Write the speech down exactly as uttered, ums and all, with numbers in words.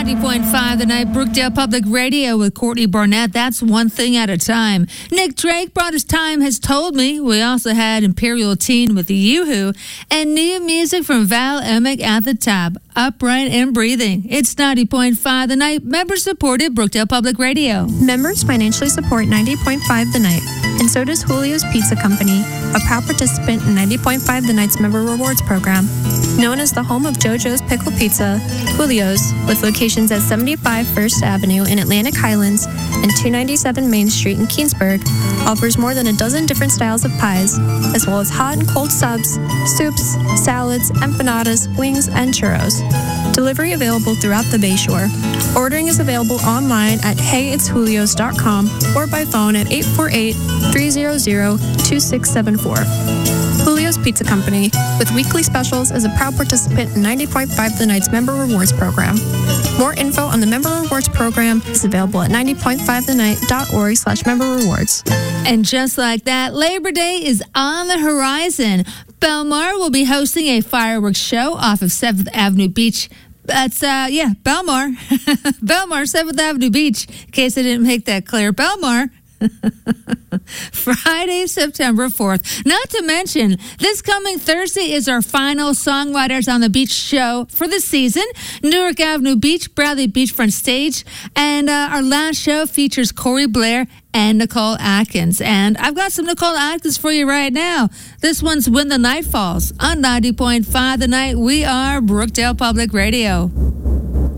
ninety point five The Night, Brookdale Public Radio with Courtney Barnett. That's One Thing at a Time. Nick Drake brought us Time Has Told Me. We also had Imperial Teen with Yoo-Hoo and new music from Val Emick at the top, Upright and Breathing. It's ninety point five The Night, member-supported Brookdale Public Radio. Members financially support ninety point five The Night, and so does Julio's Pizza Company, a proud participant in ninety point five The Night's Member Rewards Program. Known as the home of JoJo's Pickle Pizza, Julio's, with locations at seventy-five First Avenue in Atlantic Highlands and two ninety-seven Main Street in Keensburg, offers more than a dozen different styles of pies, as well as hot and cold subs, soups, salads, empanadas, wings, and churros. Delivery available throughout the Bayshore. Ordering is available online at hey it's julios dot com or by phone at eight four eight, three hundred, two six seven four. Julio's Pizza Company, with weekly specials, is a proud participant in ninety point five The Night's Member Rewards Program. More info on the Member Rewards Program is available at ninety point five the night dot org slash member rewards. And just like that, Labor Day is on the horizon. Belmar will be hosting a fireworks show off of seventh Avenue Beach. That's, uh, yeah, Belmar. Belmar, seventh Avenue Beach, in case I didn't make that clear. Belmar. Friday, September fourth. Not to mention, this coming Thursday is our final Songwriters on the Beach show for the season. Newark Avenue Beach, Bradley Beachfront Stage. And uh, our last show features Corey Blair and Nicole Atkins. And I've got some Nicole Atkins for you right now. This one's When the Night Falls on ninety point five The Night. We are Brookdale Public Radio.